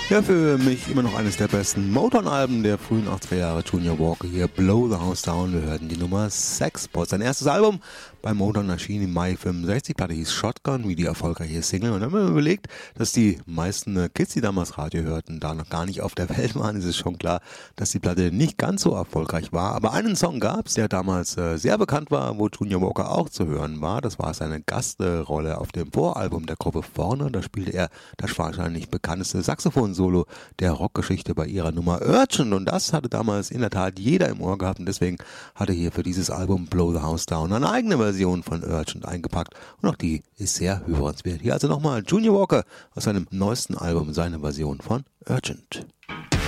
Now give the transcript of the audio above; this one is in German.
Ja, für mich immer noch eines der besten Motown-Alben der frühen 80er Jahre. Junior Walker hier, Blow the House Down. Wir hörten die Nummer Sexpot. Sein erstes Album bei Motown erschien im Mai 65. Die Platte hieß Shotgun, wie die erfolgreiche Single. Und dann haben wir überlegt, dass die meisten Kids, die damals Radio hörten, da noch gar nicht auf der Welt waren. Ist es schon klar, dass die Platte nicht ganz so erfolgreich war. Aber einen Song gab es, der damals sehr bekannt war, wo Junior Walker auch zu hören war. Das war seine Gastrolle auf dem Voralbum der Gruppe Vorne. Da spielte er das wahrscheinlich bekannteste Saxophon-Solo der Rockgeschichte bei ihrer Nummer Urgent, und das hatte damals in der Tat jeder im Ohr gehabt, und deswegen hatte hier für dieses Album Blow the House Down eine eigene Version von Urgent eingepackt, und auch die ist sehr hörenswert. Hier also nochmal Junior Walker aus seinem neuesten Album, seine Version von Urgent.